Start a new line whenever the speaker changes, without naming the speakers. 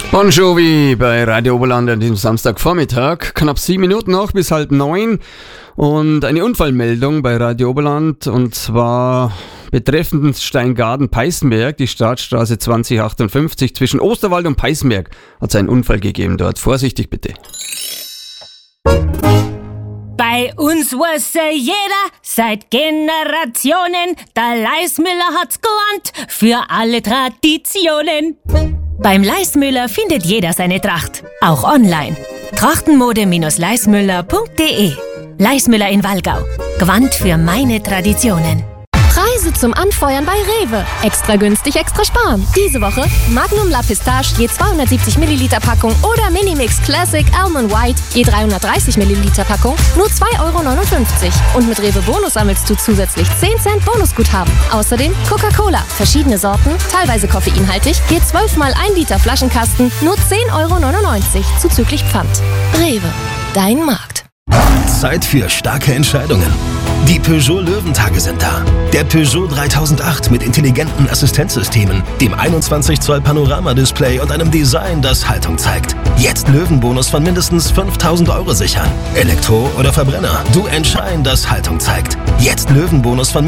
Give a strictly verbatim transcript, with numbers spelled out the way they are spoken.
Bon Jovi bei Radio Oberland an diesem Samstagvormittag, knapp sieben Minuten noch bis halb neun und eine Unfallmeldung bei Radio Oberland und zwar betreffend Steingaden-Peißenberg, die Startstraße zwanzig achtundfünfzig zwischen Osterwald und Peißenberg hat es einen Unfall gegeben dort. Vorsichtig bitte.
Bei uns wusste jeder seit Generationen, der Leismüller hat's gelernt für alle Traditionen. Beim Leismüller findet jeder seine Tracht, auch online. Trachtenmode Leismüller punkt de. Leismüller in Wallgau. Gewand für meine Traditionen.
Preise zum Anfeuern bei Rewe. Extra günstig, extra sparen. Diese Woche Magnum La Pistache je zweihundertsiebzig Milliliter Packung oder Minimix Classic Almond White je dreihundertdreißig Milliliter Packung nur zwei Euro neunundfünfzig. Und mit Rewe Bonus sammelst du zusätzlich zehn Cent Bonusguthaben. Außerdem Coca-Cola, verschiedene Sorten, teilweise koffeinhaltig, je zwölf mal ein Liter Flaschenkasten nur zehn Euro neunundneunzig zuzüglich Pfand. Rewe, dein Markt.
Zeit für starke Entscheidungen. Die Peugeot Löwentage sind da. Der Peugeot dreitausendacht mit intelligenten Assistenzsystemen, dem einundzwanzig Zoll Panorama-Display und einem Design, das Haltung zeigt. Jetzt Löwenbonus von mindestens fünftausend Euro sichern. Elektro oder Verbrenner, du entscheidest, das Haltung zeigt. Jetzt Löwenbonus von